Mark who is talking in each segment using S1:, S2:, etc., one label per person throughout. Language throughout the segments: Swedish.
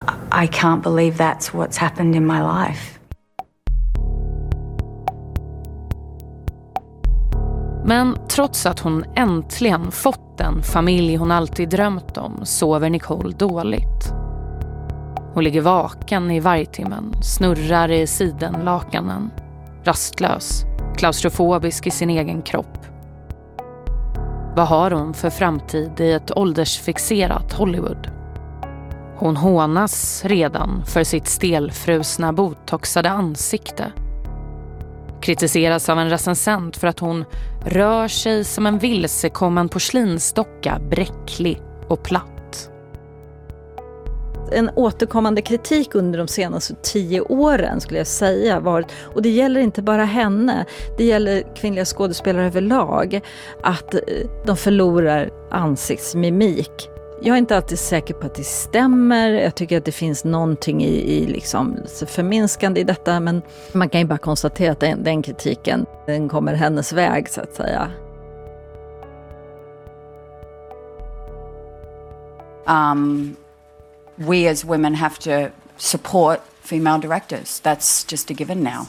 S1: I can't believe that's what's happened in my life.
S2: Men trots att hon äntligen fått den familj hon alltid drömt om sover Nicole dåligt. Hon ligger vaken i vargtimmen, snurrar i sidenlakanen, rastlös, klaustrofobisk i sin egen kropp. Vad har hon för framtid i ett åldersfixerat Hollywood? Hon hånas redan för sitt stelfrusna botoxade ansikte. Kritiseras av en recensent för att hon rör sig som en vilsekommen porslinsdocka, bräcklig och platt.
S3: En återkommande kritik under de senaste 10 åren skulle jag säga varit, och det gäller inte bara henne, det gäller kvinnliga skådespelare överlag, att de förlorar ansiktsmimik. Jag är inte alltid säker på att det stämmer. Jag tycker att det finns någonting i liksom förminskande i detta, men man kan ju bara konstatera att den kritiken, den kommer hennes väg så att säga.
S1: We as women have to support female directors. That's just a given now.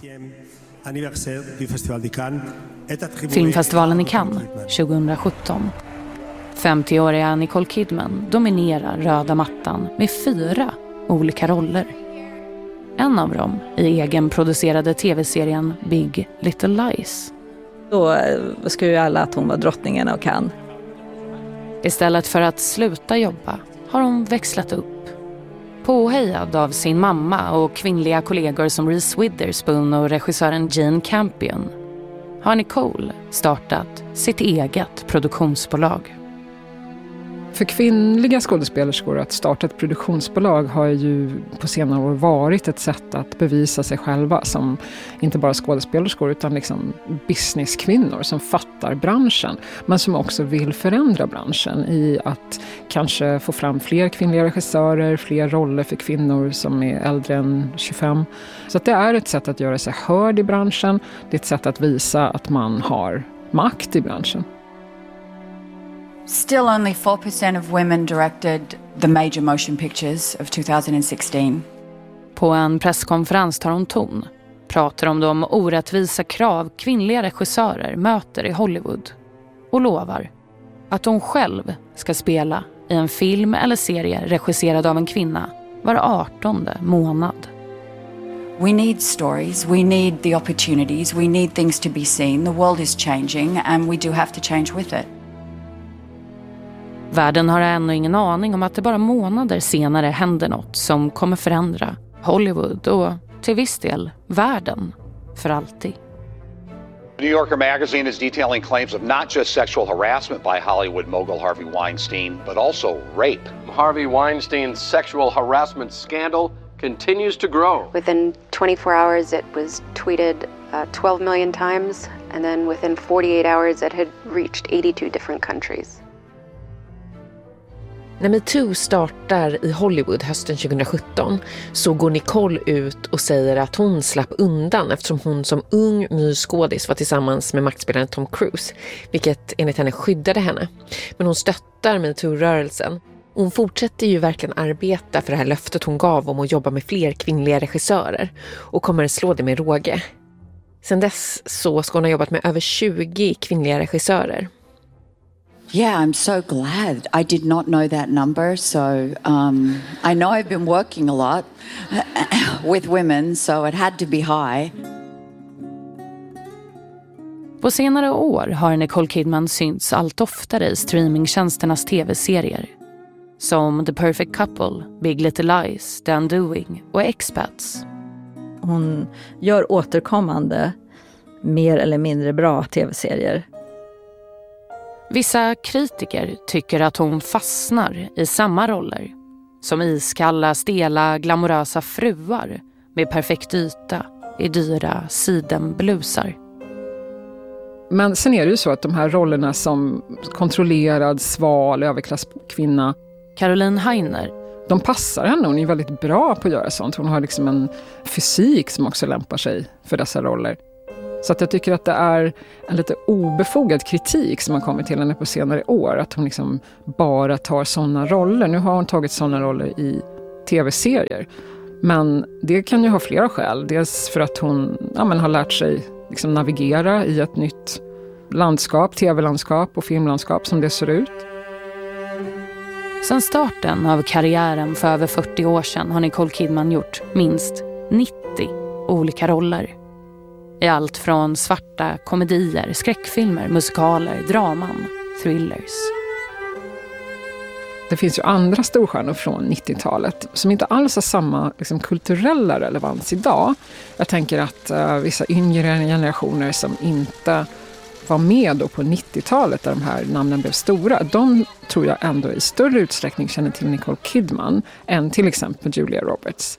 S2: Filmfestivalen i Cannes 2017. 50-åriga Nicole Kidman dominerar röda mattan med 4 olika roller. En av dem i egenproducerade tv-serien Big Little Lies.
S3: Då ska ju alla att hon var drottningen och kan.
S2: Istället för att sluta jobba har hon växlat upp. Påhejad av sin mamma och kvinnliga kollegor som Reese Witherspoon och regissören Jane Campion har Nicole startat sitt eget produktionsbolag.
S4: För kvinnliga skådespelerskor att starta ett produktionsbolag har ju på senare år varit ett sätt att bevisa sig själva som inte bara skådespelerskor utan liksom businesskvinnor som fattar branschen men som också vill förändra branschen i att kanske få fram fler kvinnliga regissörer, fler roller för kvinnor som är äldre än 25. Så att det är ett sätt att göra sig hörd i branschen, det är ett sätt att visa att man har makt i branschen.
S1: Still only 4% of women directed the major motion pictures of 2016.
S2: På en presskonferens tar hon ton, pratar om de orättvisa krav kvinnliga regissörer möter i Hollywood och lovar att hon själv ska spela i en film eller serie regisserad av en kvinna var 18:e månad.
S1: We need stories, we need the opportunities, we need things to be seen. The world is changing and we do have to change with it.
S2: Världen har ännu ingen aning om att det bara månader senare händer något som kommer förändra Hollywood och till viss del världen för alltid.
S5: New Yorker magazine is detailing claims of not just sexual harassment by Hollywood mogul Harvey Weinstein, but also rape.
S6: Harvey Weinstein's sexual harassment scandal continues to grow.
S7: Within 24 hours it was tweeted 12 million times, and then within 48 hours it had reached 82 different countries.
S8: När MeToo startar i Hollywood hösten 2017 så går Nicole ut och säger att hon slapp undan eftersom hon som ung ny skådis var tillsammans med maktspelaren Tom Cruise, vilket enligt henne skyddade henne. Men hon stöttar MeToo-rörelsen. Hon fortsätter ju verkligen arbeta för det här löftet hon gav om att jobba med fler kvinnliga regissörer och kommer slå det med råge. Sen dess så ska hon ha jobbat med över 20 kvinnliga regissörer.
S1: Yeah, I'm so glad. I did not know that number, so I know I've been working a lot with women, so it had to be high.
S2: På senare år har Nicole Kidman synts allt oftare i streamingtjänsternas tv-serier som The Perfect Couple, Big Little Lies, The Undoing och Expats.
S3: Hon gör återkommande mer eller mindre bra tv-serier.
S2: Vissa kritiker tycker att hon fastnar i samma roller som iskalla, stela, glamorösa fruar med perfekt yta i dyra sidenblusar.
S4: Men sen är det ju så att de här rollerna som kontrollerad, sval, överklasskvinna,
S2: Caroline Heiner,
S4: de passar henne. Hon är väldigt bra på att göra sånt. Hon har liksom en fysik som också lämpar sig för dessa roller. Så att jag tycker att det är en lite obefogad kritik som har kommit till henne på senare år. Att hon liksom bara tar sådana roller. Nu har hon tagit sådana roller i tv-serier. Men det kan ju ha flera skäl. Dels för att hon har lärt sig liksom navigera i ett nytt landskap, tv-landskap och filmlandskap som det ser ut.
S2: Sedan starten av karriären för över 40 år sedan har Nicole Kidman gjort minst 90 olika roller. I allt från svarta komedier, skräckfilmer, musikaler, draman, thrillers.
S4: Det finns ju andra storstjärnor från 90-talet som inte alls har samma liksom, kulturella relevans idag. Jag tänker att vissa yngre generationer som inte var med då på 90-talet där de här namnen blev stora, de tror jag ändå i större utsträckning känner till Nicole Kidman än till exempel Julia Roberts.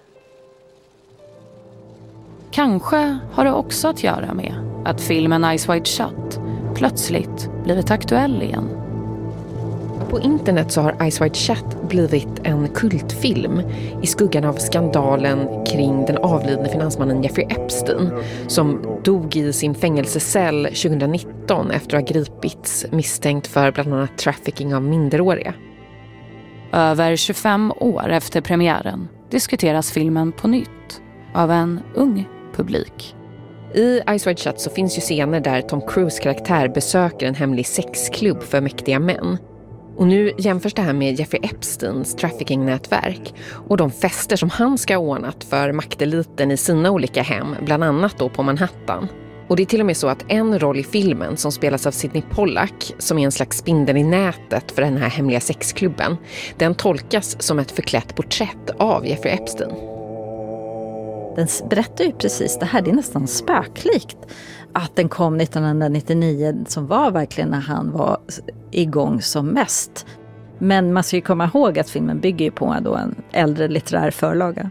S4: Kanske har det också att göra med att filmen Eyes Wide Shut plötsligt blivit aktuell igen.
S8: På internet så har Eyes Wide Shut blivit en kultfilm i skuggan av skandalen kring den avlidne finansmannen Jeffrey Epstein som dog i sin fängelsecell 2019 efter att ha gripits misstänkt för bland annat trafficking av minderåriga.
S2: Över 25 år efter premiären diskuteras filmen på nytt av en ung publik.
S8: I Eyes Wide Shut så finns ju scener där Tom Cruise karaktär besöker en hemlig sexklubb för mäktiga män. Och nu jämförs det här med Jeffrey Epsteins trafficking-nätverk och de fester som han ska ha ordnat för makteliten i sina olika hem, bland annat då på Manhattan. Och det är till och med så att en roll i filmen som spelas av Sydney Pollack, som är en slags spindel i nätet för den här hemliga sexklubben, den tolkas som ett förklätt porträtt av Jeffrey Epstein.
S3: Den berättar ju precis det här, det är nästan spöklikt att den kom 1999 som var verkligen när han var igång som mest. Men man ska ju komma ihåg att filmen bygger ju på då en äldre litterär förlaga.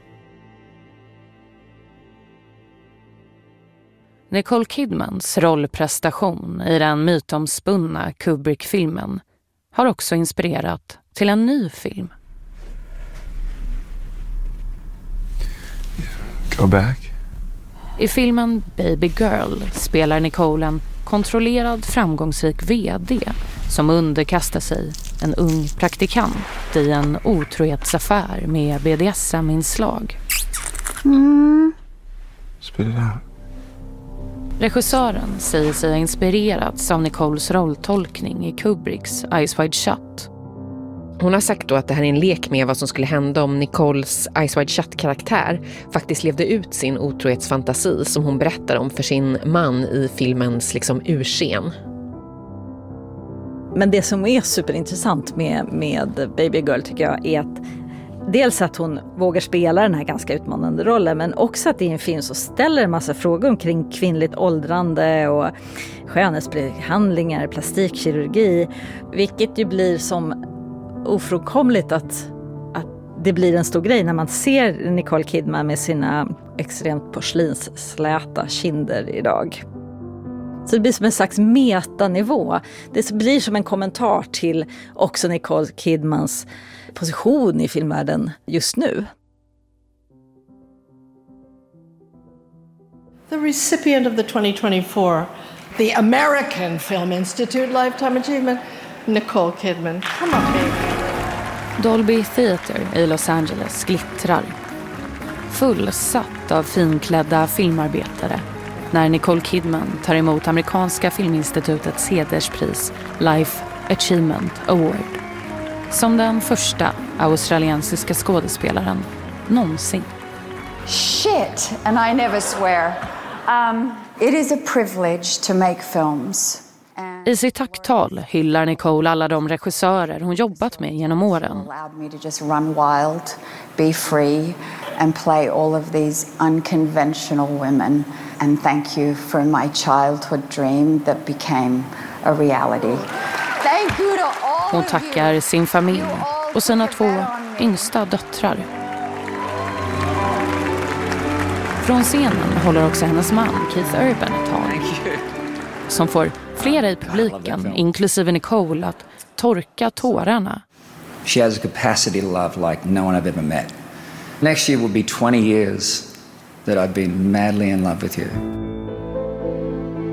S2: Nicole Kidmans rollprestation i den mytomspunna Kubrick-filmen har också inspirerat till en ny film.
S9: Go back.
S2: I filmen Baby Girl spelar Nicole en kontrollerad framgångsrik vd som underkastar sig en ung praktikant i en otrohetsaffär med BDSM-inslag.
S9: Spit it out.
S2: Regissören säger sig ha inspirerats av Nicoles rolltolkning i Kubricks Eyes Wide Shut.
S8: Hon har sagt då att det här är en lek med vad som skulle hända om Nicoles Eyes Wide Shut-karaktär faktiskt levde ut sin otrohetsfantasi som hon berättar om för sin man i filmens liksom urscen.
S3: Men det som är superintressant med Baby Girl tycker jag är att dels att hon vågar spela den här ganska utmanande rollen, men också att det är en film som ställer en massa frågor omkring kvinnligt åldrande och skönhetsbehandlingar, plastikkirurgi, vilket ju blir som ofrånkomligt att det blir en stor grej när man ser Nicole Kidman med sina extremt porslinssläta kinder idag. Så det blir som en slags metanivå. Det blir som en kommentar till också Nicole Kidmans position i filmvärlden just nu.
S10: The recipient of the 2024, the American Film Institute Lifetime Achievement, Nicole Kidman. Come on, baby.
S2: Dolby Theatre i Los Angeles glittrar. Fullsatt av finklädda filmarbetare när Nicole Kidman tar emot amerikanska filminstitutets hederspris Life Achievement Award. Som den första australiensiska skådespelaren någonsin.
S1: Shit, and I never swear. It is a privilege to make films.
S2: I sitt tacktal hyllar Nicole alla de regissörer hon jobbat med genom åren.
S1: Allowed me to just run wild, be free and play all of these unconventional women. And thank you for my childhood dream that became a reality. Thank you to all.
S2: Hon tackar sin familj och sina 2 yngsta döttrar. Från scenen håller också hennes man Keith Urban ett tag. Som får flera i publiken, inklusive Nicole, att torka tårarna.
S11: She has a capacity to love like no one I've ever met. Next year will be 20 years that I've been madly in love with you.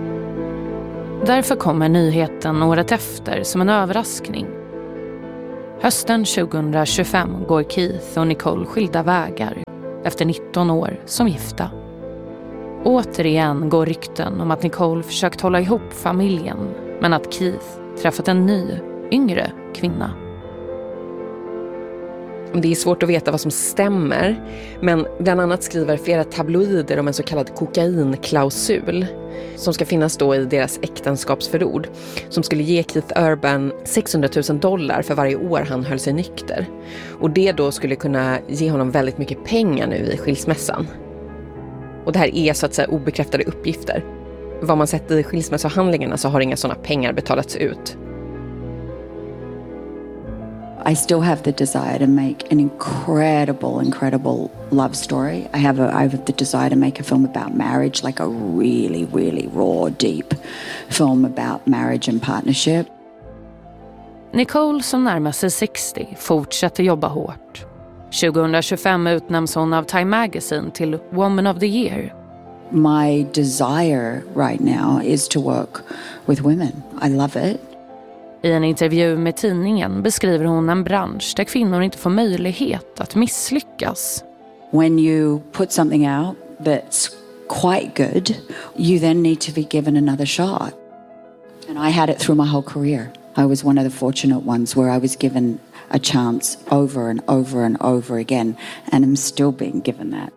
S2: Därför kommer nyheten året efter som en överraskning. Hösten 2025 går Keith och Nicole skilda vägar efter 19 år som gifta. Återigen går rykten om att Nicole försökt hålla ihop familjen, men att Keith träffat en ny, yngre kvinna.
S8: Det är svårt att veta vad som stämmer, men bland annat skriver flera tabloider om en så kallad kokainklausul som ska finnas då i deras äktenskapsförord, som skulle ge Keith Urban $600,000 för varje år han höll sig nykter. Och det då skulle kunna ge honom väldigt mycket pengar nu i skilsmässan. Och det här är så att säga obekräftade uppgifter. Vad man sett i skilsmässohandlingarna så har inga sådana pengar betalats ut.
S1: I still have the desire to make an incredible love story. I have the desire to make a film about marriage, like a really raw, deep film about marriage and partnership.
S2: Nicole, som närmar sig 60, fortsätter jobba hårt. 2025 utnämns hon av Time Magazine till Woman of the Year.
S1: My desire right now is to work with women. I love it.
S2: I en intervju med tidningen beskriver hon en bransch där kvinnor inte får möjlighet att misslyckas.
S1: When you put something out that's quite good, you then need to be given another shot. And I had it through my whole career. I was one of the fortunate ones where I was given a chance over and over and over again, and I'm still being given that.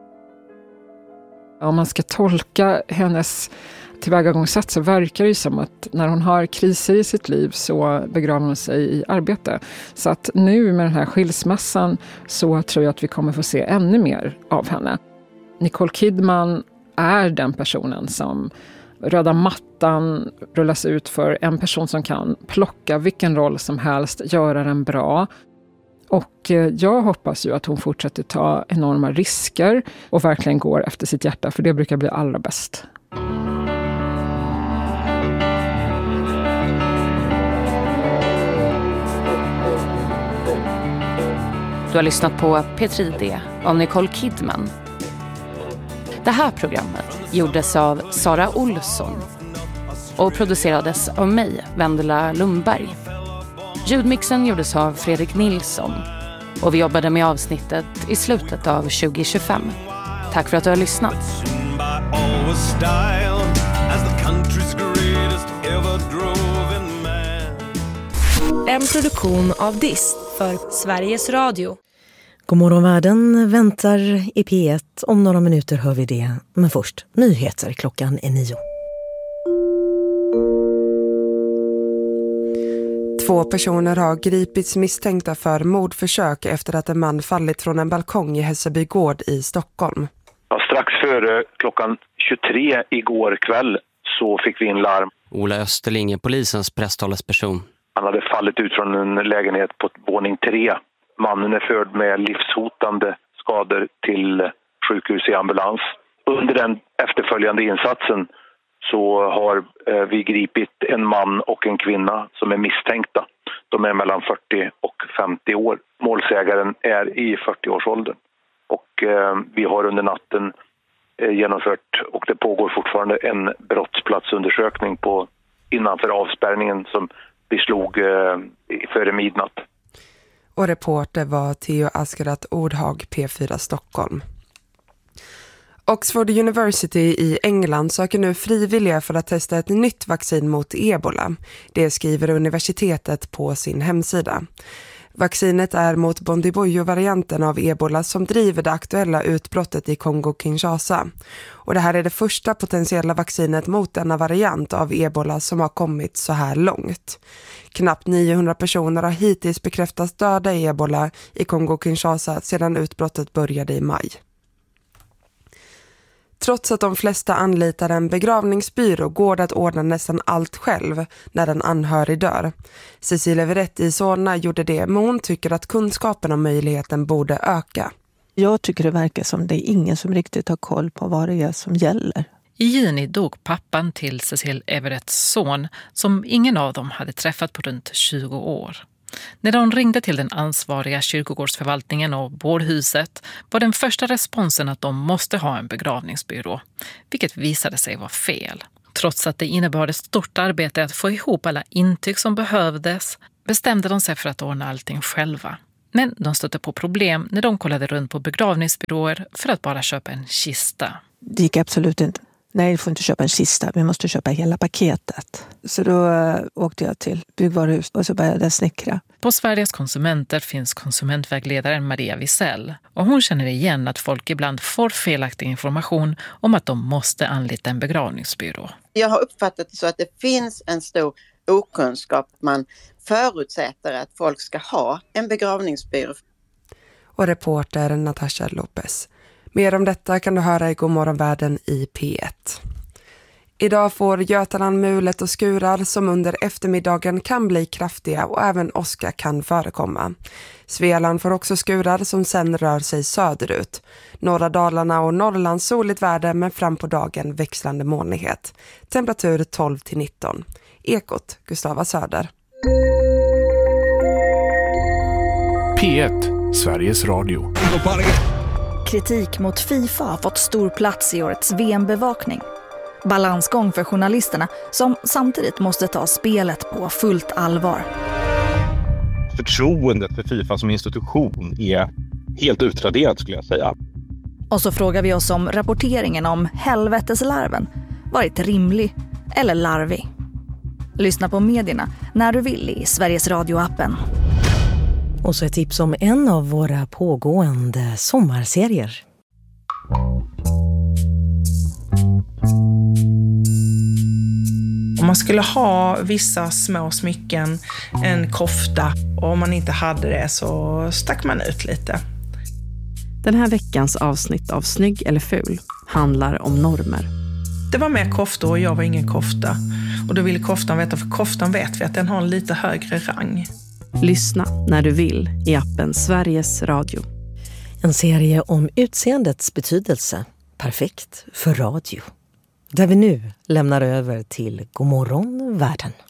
S4: Om man ska tolka hennes tillvägagångssätt så verkar det som att när hon har kriser i sitt liv så begraver hon sig i arbete. Så att nu med den här skilsmässan så tror jag att vi kommer få se ännu mer av henne. Nicole Kidman är den personen som röda mattan rullas ut för, en person som kan plocka vilken roll som helst, göra den bra. Och jag hoppas ju att hon fortsätter ta enorma risker och verkligen går efter sitt hjärta, för det brukar bli allra bäst.
S2: Du har lyssnat på P3D av Nicole Kidman. Det här programmet gjordes av Sara Olsson och producerades av mig, Vendela Lundberg. Ljudmixen gjordes av Fredrik Nilsson och vi jobbade med avsnittet i slutet av 2025. Tack för att du har lyssnat.
S12: En produktion av DIST för Sveriges Radio.
S13: God morgon världen väntar i P1. Om några minuter hör vi det. Men först, nyheter. Klockan är 9.
S14: 2 personer har gripits misstänkta för mordförsök efter att en man fallit från en balkong i Hässelby gård i Stockholm.
S15: Ja, strax före klockan 23 igår kväll så fick vi in larm.
S16: Ola Österling är polisens presstalesperson.
S15: Han hade fallit ut från en lägenhet på våning 3. Mannen är förd med livshotande skador till sjukhus i ambulans. Under den efterföljande insatsen så har vi gripit en man och en kvinna som är misstänkta. De är mellan 40 och 50 år. Målsägaren är i 40-årsåldern. Och vi har under natten genomfört, och det pågår fortfarande, en brottsplatsundersökning innanför avspärrningen som vi slog före midnatt.
S14: Och reporter var Theo Askerat Ordhag, P4 Stockholm. Oxford University i England söker nu frivilliga för att testa ett nytt vaccin mot ebola. Det skriver universitetet på sin hemsida. Vaccinet är mot Bundibugyo-varianten av ebola som driver det aktuella utbrottet i Kongo-Kinshasa. Och det här är det första potentiella vaccinet mot denna variant av ebola som har kommit så här långt. Knappt 900 personer har hittills bekräftats döda i ebola i Kongo-Kinshasa sedan utbrottet började i maj. Trots att de flesta anlitar en begravningsbyrå går det att ordna nästan allt själv när en anhörig dör. Cecilia Verett i Solna gjorde det, men hon tycker att kunskapen om möjligheten borde öka.
S17: Jag tycker det verkar som det är ingen som riktigt har koll på vad det är som gäller.
S18: I juni dog pappan till Cecil Everetts son som ingen av dem hade träffat på runt 20 år. När de ringde till den ansvariga kyrkogårdsförvaltningen och vårdhuset var den första responsen att de måste ha en begravningsbyrå, vilket visade sig vara fel. Trots att det innebar ett stort arbete att få ihop alla intyg som behövdes, bestämde de sig för att ordna allting själva. Men de stötte på problem när de kollade runt på begravningsbyråer för att bara köpa en kista.
S17: Det gick absolut inte. Nej, du får inte köpa en kista. Vi måste köpa hela paketet. Så då åkte jag till byggvaruhus och så började jag snickra.
S18: På Sveriges konsumenter finns konsumentvägledaren Maria Wisell. Och hon känner igen att folk ibland får felaktig information om att de måste anlita en begravningsbyrå.
S19: Jag har uppfattat det så att det finns en stor okunskap. Man förutsätter att folk ska ha en begravningsbyrå.
S14: Och reporter Natasha Lopez. Mer om detta kan du höra i Godmorgonvärlden i P1. Idag får Götaland mulet och skurar som under eftermiddagen kan bli kraftiga och även åska kan förekomma. Svealand får också skurar som sen rör sig söderut. Norra Dalarna och Norrland soligt väder men fram på dagen växlande molnighet. Temperatur 12-19. Ekot, Gustava Söder.
S20: P1, Sveriges Radio.
S21: Kritik mot FIFA har fått stor plats i årets VM-bevakning. Balansgång för journalisterna som samtidigt måste ta spelet på fullt allvar.
S22: Förtroendet för FIFA som institution är helt utraderat skulle jag säga.
S21: Och så frågar vi oss om rapporteringen om helveteslarven varit rimlig eller larvig. Lyssna på medierna när du vill i Sveriges Radio-appen.
S13: Och så ett tips om en av våra pågående sommarserier.
S23: Om man skulle ha vissa små smycken, en kofta, och om man inte hade det så stack man ut lite.
S24: Den här veckans avsnitt av Snygg eller ful handlar om normer.
S23: Det var mer koftor och jag var ingen kofta. Och då ville koftan veta, för koftan vet vi att den har en lite högre rang.
S24: Lyssna när du vill i appen Sveriges Radio.
S13: En serie om utseendets betydelse, perfekt för radio. Där vi nu lämnar över till Godmorgon världen.